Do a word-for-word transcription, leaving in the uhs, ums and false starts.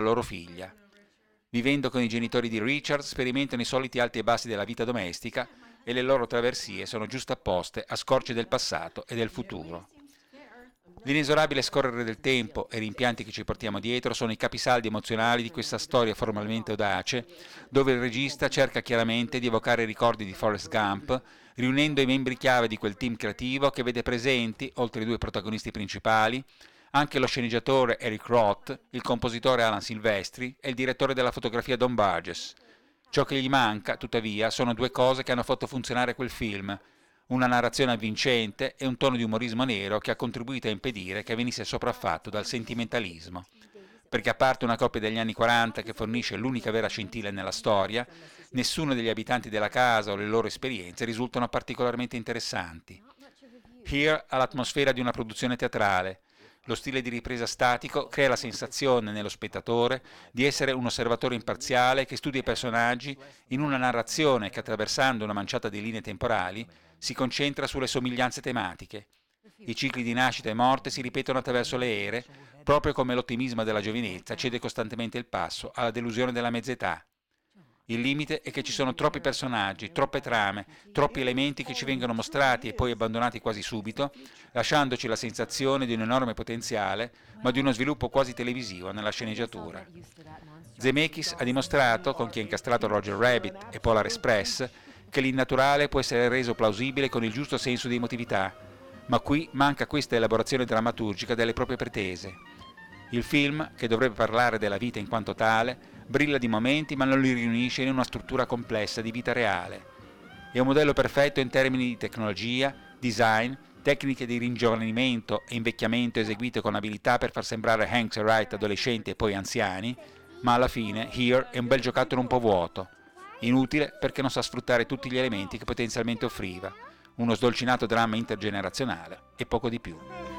loro figlia. Vivendo con i genitori di Richard, sperimentano i soliti alti e bassi della vita domestica e le loro traversie sono giustapposte a scorci del passato e del futuro. L'inesorabile scorrere del tempo e i rimpianti che ci portiamo dietro sono i capisaldi emozionali di questa storia formalmente audace, dove il regista cerca chiaramente di evocare i ricordi di Forrest Gump, riunendo i membri chiave di quel team creativo che vede presenti, oltre ai due protagonisti principali, anche lo sceneggiatore Eric Roth, il compositore Alan Silvestri e il direttore della fotografia Don Burgess. Ciò che gli manca, tuttavia, sono due cose che hanno fatto funzionare quel film: una narrazione avvincente e un tono di umorismo nero che ha contribuito a impedire che venisse sopraffatto dal sentimentalismo. Perché a parte una coppia degli anni quaranta che fornisce l'unica vera scintilla nella storia, nessuno degli abitanti della casa o le loro esperienze risultano particolarmente interessanti. Here ha l'atmosfera di una produzione teatrale. Lo stile di ripresa statico crea la sensazione nello spettatore di essere un osservatore imparziale che studia i personaggi in una narrazione che, attraversando una manciata di linee temporali, si concentra sulle somiglianze tematiche. I cicli di nascita e morte si ripetono attraverso le ere, proprio come l'ottimismo della giovinezza cede costantemente il passo alla delusione della mezz'età. Il limite è che ci sono troppi personaggi, troppe trame, troppi elementi che ci vengono mostrati e poi abbandonati quasi subito, lasciandoci la sensazione di un enorme potenziale, ma di uno sviluppo quasi televisivo nella sceneggiatura. Zemeckis ha dimostrato, con chi ha incastrato Roger Rabbit e Polar Express, che l'innaturale può essere reso plausibile con il giusto senso di emotività, ma qui manca questa elaborazione drammaturgica delle proprie pretese. Il film, che dovrebbe parlare della vita in quanto tale, brilla di momenti ma non li riunisce in una struttura complessa di vita reale. È un modello perfetto in termini di tecnologia, design, tecniche di ringiovanimento e invecchiamento eseguite con abilità per far sembrare Hanks e Wright adolescenti e poi anziani, ma alla fine Here è un bel giocattolo un po' vuoto, inutile perché non sa sfruttare tutti gli elementi che potenzialmente offriva, uno sdolcinato dramma intergenerazionale e poco di più.